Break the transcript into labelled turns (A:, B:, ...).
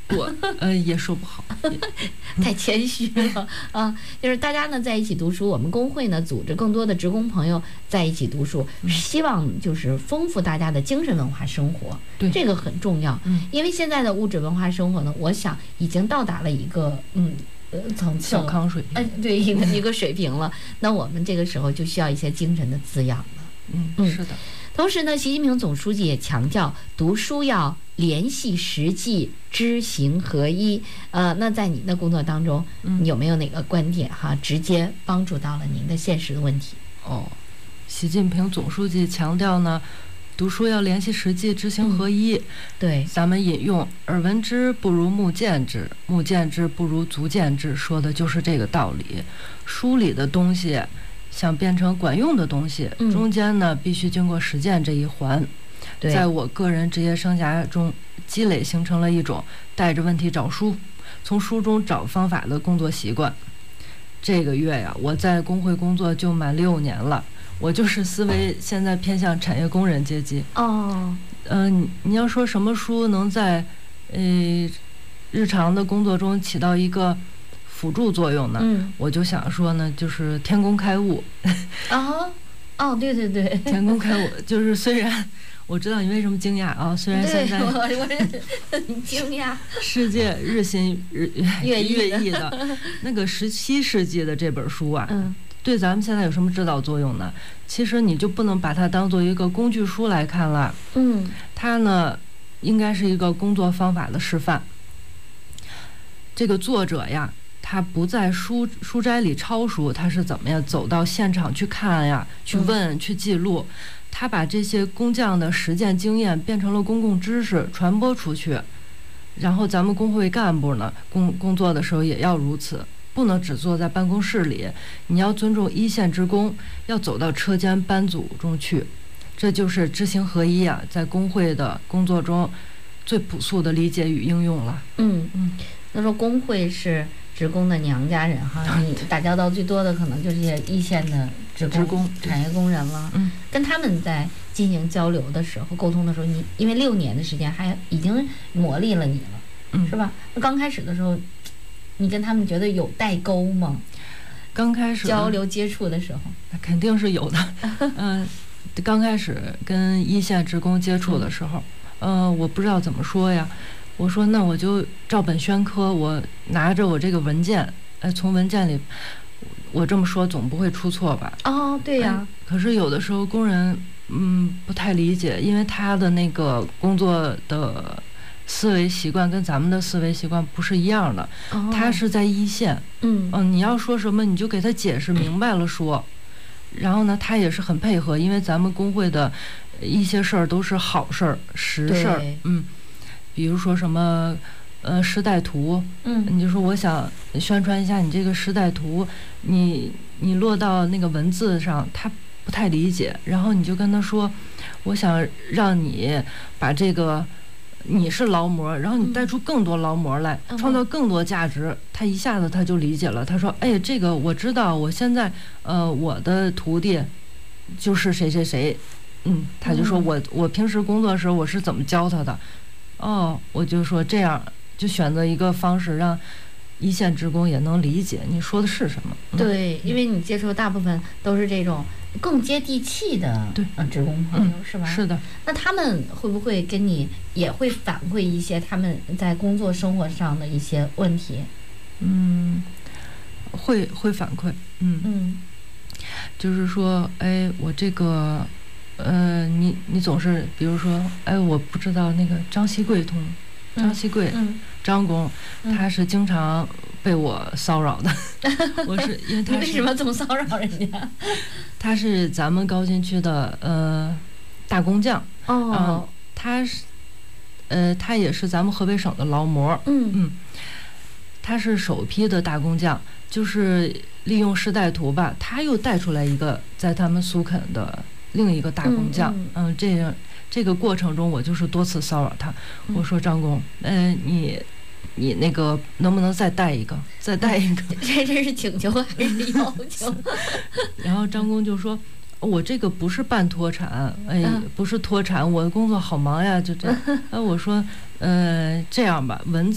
A: 我也说不好，
B: 太谦虚了啊！就是大家呢在一起读书，我们工会呢组织更多的职工朋友在一起读书，希望就是丰富大家的精神文化生活，
A: 对，
B: 这个很重要。因为现在的物质文化生活呢，我想已经到达了一个层次
A: 小康水平，
B: 对，一个水平了。那我们这个时候就需要一些精神的滋养了。
A: 是的。
B: 同时呢，习近平总书记也强调，读书要联系实际，知行合一。那在您的工作当中，有没有哪个观点直接帮助到了您的现实的问题？
A: 习近平总书记强调呢，读书要联系实际，知行合一。
B: 对，
A: 咱们引用“耳闻之不如目见之，目见之不如足见之”，说的就是这个道理。书里的东西想变成管用的东西，中间呢必须经过实践这一环。在我个人职业生涯中积累，形成了一种带着问题找书，从书中找方法的工作习惯。这个月呀，我在工会工作就满6年了，我就是思维现在偏向产业工人阶级。你要说什么书能在日常的工作中起到一个辅助作用呢？我就想说呢，就是天工开物。
B: 对对对，
A: 天工开物就是虽然我知道你为什么惊讶啊，虽然现在
B: 我很惊讶，
A: 世界日新月异的那个17世纪的这本书啊，对咱们现在有什么指导作用呢？其实你就不能把它当做一个工具书来看了。它呢应该是一个工作方法的示范。这个作者呀，他不在书斋里抄书，他是怎么样走到现场去看呀，去问，去记录。他把这些工匠的实践经验变成了公共知识，传播出去。然后咱们工会干部呢，工作的时候也要如此，不能只坐在办公室里，你要尊重一线职工，要走到车间班组中去。这就是知行合一啊，在工会的工作中最朴素的理解与应用了。
B: 那说工会是职工的娘家人你打交道最多的可能就是一线的职工产业工人了。跟他们在进行交流的时候、沟通的时候，你因为6年的时间还已经磨砺了你了，是吧？刚开始的时候，你跟他们觉得有代沟吗？
A: 刚开始
B: 交流接触的时候，
A: 那肯定是有的。刚开始跟一线职工接触的时候，我不知道怎么说呀。我说那我就照本宣科，我拿着我这个文件，从文件里，我这么说总不会出错吧？
B: 对呀。
A: 可是有的时候工人不太理解，因为他的那个工作的思维习惯跟咱们的思维习惯不是一样的。他是在一线，你要说什么你就给他解释明白了说。然后呢，他也是很配合，因为咱们工会的一些事儿都是好事儿、实事儿。比如说什么时代图，你就说我想宣传一下你这个时代图，你落到那个文字上他不太理解，然后你就跟他说，我想让你把这个你是劳模，然后你带出更多劳模来，创造更多价值，他一下子他就理解了。他说这个我知道，我现在我的徒弟就是谁谁谁，他就说我平时工作的时候我是怎么教他的。我就说这样就选择一个方式，让一线职工也能理解你说的是什么。
B: 对，因为你接触大部分都是这种更接地气的职工朋友，是吧？是的。那他们会不会跟你也会反馈一些他们在工作生活上的一些问题？
A: 会反馈。就是说，我这个。你总是比如说，我不知道那个张锡贵张工，他是经常被我骚扰的。我是因为他
B: 你为什么总骚扰人家？
A: 他是咱们高新区的大工匠。他是他也是咱们河北省的劳模。他是首批的大工匠，就是利用时代图吧，他又带出来一个在他们苏肯的另一个大工匠。这个过程中我就是多次骚扰他。我说张工，你那个能不能再带一个？这
B: 是请求还是要求？
A: 然后张工就说，我这个不是半脱产，不是脱产，我的工作好忙呀，就这样。我说这样吧，文